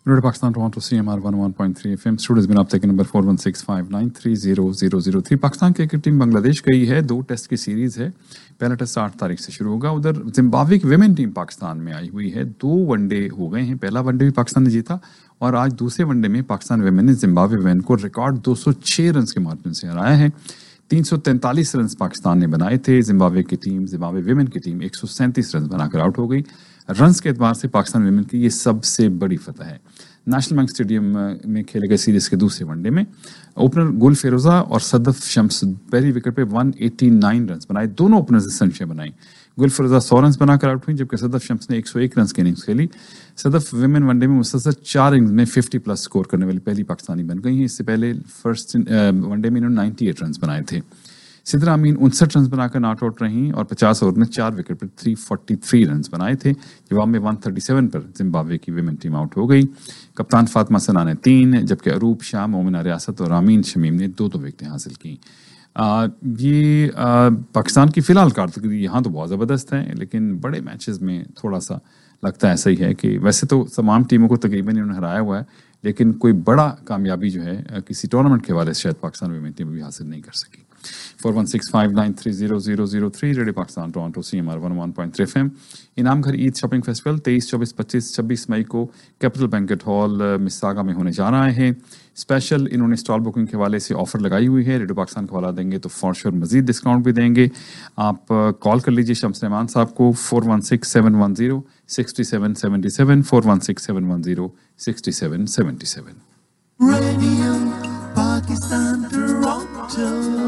Radio Pakistan, Toronto, CMR 101.3 FM. Studios में आप तक number 4165930003. Pakistan cricket team Bangladesh गई है. 2 टेस्ट की सीरीज है. पहला टेस्ट 8 तारीख से शुरू होगा. उधर जिम्बाब्वे की विमेन टीम पाकिस्तान में आई हुई है. 2 वनडे हो गए हैं. पहला वनडे भी पाकिस्तान ने जीता और आज दूसरे वनडे में पाकिस्तान विमेन ने जिम्बाब्वे विमेन को रिकॉर्ड 206 रन के मार्जिन से हराया है. 343 रन पाकिस्तान ने बनाए थे. जिम्बाब्वे विमेन की टीम 137 रन बनाकर आउट हो गई. रन्स के एतबार से पाकिस्तान विमेन की ये सबसे बड़ी फतह है. नेशनल बैंक स्टेडियम में खेले गए सीरीज के दूसरे वनडे में ओपनर गुल फेरोजा और सदफ शम्स पहली विकेट पे 189 रन बनाए. दोनों ओपनर्स ने सेंचुरी बनाई. गुल फेरोजा 100 रन बनाकर आउट हुई जबकि सदफ शम्स ने 101 रन की इनिंग्स खेली. सदफ विमेन वनडे में मुसलसल 4 इनिंग्स में 50 प्लस स्कोर करने वाली पहली पाकिस्तानी बन गई हैं. इससे पहले फर्स्ट वनडे में इन्होंने 98 रन बनाए थे. सिद्रा अमीन 59 रन बनाकर नॉट आउट रहीं और 50 ओवर में 4 विकेट पर 343 रन बनाए थे. जवाब में 137 पर जिम्बाब्वे की विमेन टीम आउट हो गई. कप्तान फातिमा सना ने 3 जबकि अरूप शाह, मोमिना रियासत और आमीन शमीम ने 2 विकेटें हासिल की. ये पाकिस्तान की फ़िलहाल कारकर्दगी यहाँ तो बहुत ज़बरदस्त है, लेकिन बड़े मैचेस में थोड़ा सा लगता है ऐसा ही है कि वैसे तो तमाम टीमों को तकरीबन इन्होंने हराया हुआ है, लेकिन कोई बड़ा कामयाबी जो है किसी टूर्नामेंट के हवाले से शायद पाकिस्तान विमेन टीम भी हासिल नहीं कर सकी. 4165930003. Radio Pakistan Toronto CMR 101.3 FM. इनाम घर ईद शॉपिंग फेस्टिवल 23, 24, 25, 26 मई को कैपिटल बैंकेट हॉल मिसागा में होने जा रहा है. स्पेशल इन्होंने स्टॉल बुकिंग के हवाले से ऑफर लगाई हुई है. रेडियो पाकिस्तान का हवाला देंगे तो फॉर श्योर मजीद डिस्काउंट भी देंगे. आप कॉल कर लीजिए शम्स रहमान साहब को 4167106777 4167106777. Radio Pakistan Toronto.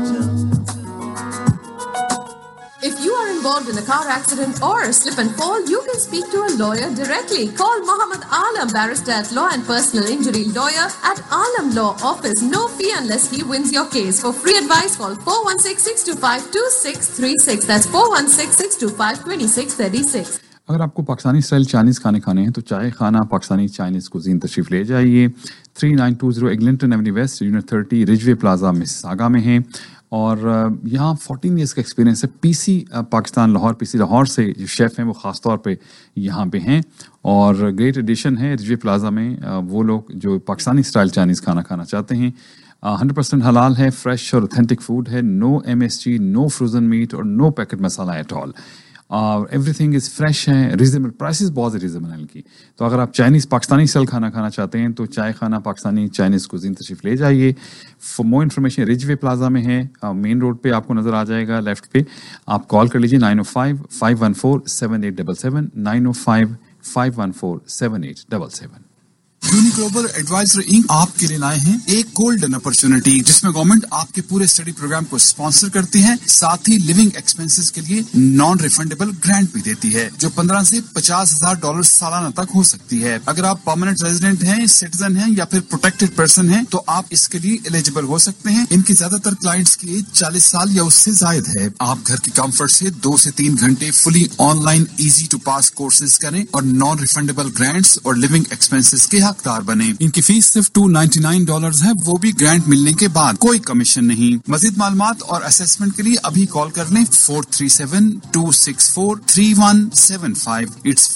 If you are involved in a car accident or a slip and fall, you can speak to a lawyer directly. Call Muhammad Alam, barrister at Law and Personal Injury Lawyer at Alam Law Office. No fee unless he wins your case. For free advice, call 416-625-2636. That's 416-625-2636. अगर आपको Pakistani style Chinese खाने हैं तो चाय खाना Pakistani Chinese cuisine तशरीफ़ ले जाइए. 3920 Eglinton Avenue waste, unit 30, Ridgeway plaza Mississauga में है. और यहाँ 14 ईयर्स का एक्सपीरियंस है. पीसी लाहौर से जो शेफ़ हैं वो ख़ास तौर पे यहाँ पे हैं और ग्रेट एडिशन है रिजवे प्लाजा में. वो लोग जो पाकिस्तानी स्टाइल चाइनीज़ खाना चाहते हैं 100% हलाल है, फ्रेश और ऑथेंटिक फूड है. No MSG, no frozen meet और no packet masala at all. Everything is fresh है. रीजनेबल प्राइसेस बहुत रीजनेबल हैं इनकी. तो अगर आप चाइनीज़ पाकिस्तानी स्टाइल खाना चाहते हैं तो चाय खाना पाकिस्तानी चाइनीज़ कुजीन तशरीफ़ ले जाइए. For more information Ridgeway plaza में है, मेन रोड पे आपको नज़र आ जाएगा लेफ्ट पे. आप कॉल कर लीजिए 905-514-7877 905-514-7877. यूनिग्लोबल एडवाइजर इंक आपके लिए लाए हैं एक गोल्डन अपॉर्चुनिटी जिसमें गवर्नमेंट आपके पूरे स्टडी प्रोग्राम को स्पॉन्सर करती है, साथ ही लिविंग एक्सपेंसेस के लिए नॉन रिफंडेबल ग्रांट भी देती है जो $15,000 से $50,000 सालाना तक हो सकती है. अगर आप परमानेंट रेजिडेंट हैं, सिटीजन हैं या फिर प्रोटेक्टेड पर्सन हैं तो आप इसके लिए एलिजिबल हो सकते हैं. इनके ज्यादातर क्लाइंट्स की एज 40 साल या उससे जायद है. आप घर के कंफर्ट से 2 से 3 घंटे fully online easy to pass courses करें और नॉन रिफंडेबल ग्रांट्स और लिविंग एक्सपेंसेस के हकदार बने. इनकी फीस सिर्फ $299 है, वो भी ग्रांट मिलने के बाद, कोई कमीशन नहीं. मजीद मालूमात और असेसमेंट के लिए अभी कॉल कर लें 437-264-3175. इट्स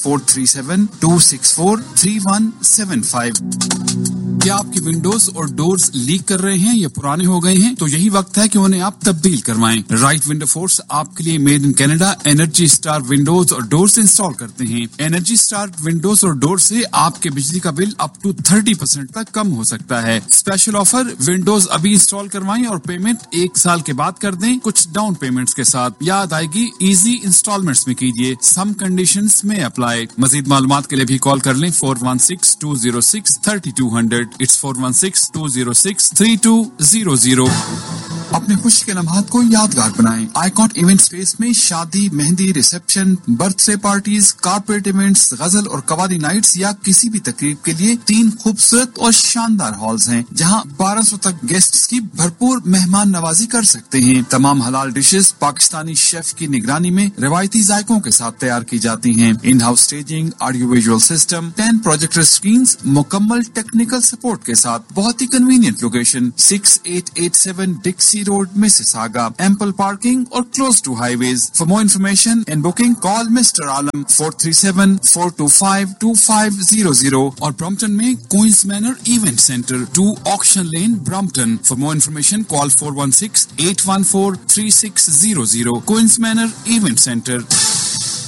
437-264-3175. क्या आपकी विंडोज और डोर्स लीक कर रहे हैं या पुराने हो गए हैं तो यही वक्त है कि उन्हें आप तब्दील करवाएं. राइट विंडो फोर्स आपके लिए made in Canada energy star Windows और डोर्स इंस्टॉल करते हैं. एनर्जी स्टार विंडोज और डोर से आपके बिजली का बिल अप टू 30% तक कम हो सकता है. स्पेशल ऑफर, विंडोज अभी इंस्टॉल करवाएं और पेमेंट 1 साल के बाद कर दें कुछ डाउन पेमेंट्स के साथ. याद आएगी इजी इंस्टॉलमेंट्स में कीजिए, सम कंडीशंस में अप्लाई. मजीद मालूमात के लिए भी कॉल कर लें 416-206-3200. इट्स 416-206-3200. अपने खुशी के लम्हात को यादगार बनाएं. आइकॉन इवेंट स्पेस में शादी, mehndi, reception, birthday parties, corporate events, गजल और कवाली नाइट्स या किसी भी तकरीब के लिए 3 खूबसूरत और शानदार हॉल्स हैं जहां 1200 तक गेस्ट्स की भरपूर मेहमान नवाजी कर सकते हैं. तमाम हलाल डिशेस पाकिस्तानी शेफ की निगरानी में रिवायती जायकों के साथ तैयार की जाती हैं. In house staging, audio visual system, 10 projector screens, मुकम्मल टेक्निकल सपोर्ट के साथ. बहुत ही convenient location 6887 डिक्सी DC Road, Mississauga. Ample parking or close to highways. For more information and booking, call Mr. Alam 437-425-2500 or Brompton में Queen's Manor Event Center, 2 Auction Lane, Brompton. For more information, call 416-814-3600. Queen's Manor Event Center.